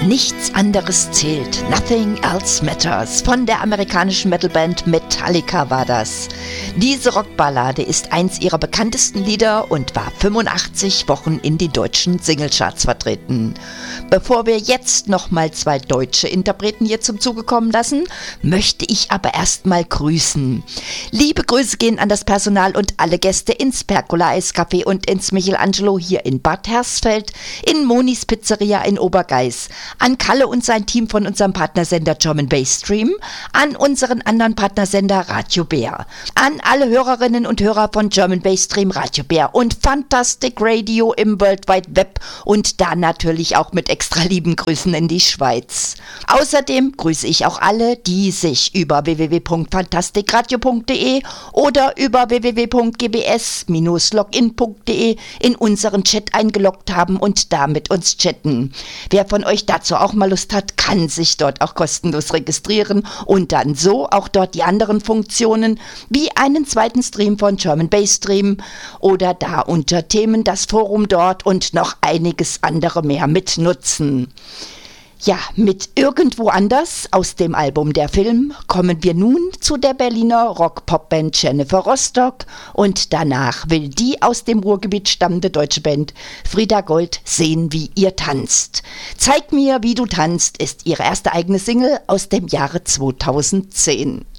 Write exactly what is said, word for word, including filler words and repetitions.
Nichts anderes zählt. Nothing else matters. Von der amerikanischen Metalband Metallica war das. Diese Rockballade ist eins ihrer bekanntesten Lieder und war fünfundachtzig Wochen in die deutschen Singlecharts vertreten. Bevor wir jetzt nochmal zwei deutsche Interpreten hier zum Zuge kommen lassen, möchte ich aber erstmal grüßen. Liebe Grüße gehen an das Personal und alle Gäste ins Pergola Eiscafé und ins Michelangelo hier in Bad Hersfeld, in Monis Pizzeria in Obergeiß, an Kalle und sein Team von unserem Partnersender German Bass Stream, an unseren anderen Partnersender Radio Bär, an alle Hörerinnen und Hörer von German Bass Stream, Radio Bär und Fantastic Radio im World Wide Web und da natürlich auch mit extra lieben Grüßen in die Schweiz. Außerdem grüße ich auch alle, die sich über w w w punkt fantastikradio punkt d e oder über w w w punkt g b s Bindestrich login punkt d e in unseren Chat eingeloggt haben und da mit uns chatten. Wer von euch dazu auch mal Lust hat, kann sich dort auch kostenlos registrieren und dann so auch dort die anderen Funktionen wie einen zweiten Stream von German Bass Stream oder da unter Themen das Forum dort und noch einiges andere mehr mitnutzen. Ja, mit Irgendwo anders aus dem Album Der Film kommen wir nun zu der Berliner Rock-Pop-Band Jennifer Rostock und danach will die aus dem Ruhrgebiet stammende deutsche Band Frieda Gold sehen, wie ihr tanzt. Zeig mir, wie du tanzt ist ihre erste eigene Single aus dem Jahre zweitausendzehn.